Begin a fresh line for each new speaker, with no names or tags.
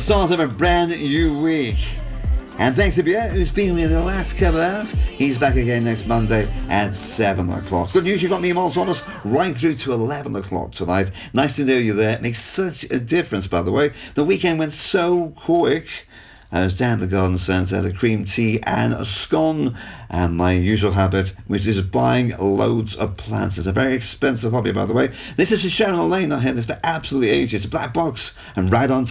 start of a brand new week. And thanks to Pierre, who's been with the last couple of hours. He's back again next Monday at 7 o'clock. Good news, you got me, Miles Thomas, right through to 11 o'clock tonight. Nice to know you're there. It makes such a difference, by the way. The weekend went so quick. I was down at the garden centre, had a cream tea and a scone, and my usual habit, which is buying loads of plants. It's a very expensive hobby, by the way. This is for Sharon Lane. I had this for absolutely ages. Black Box and Right On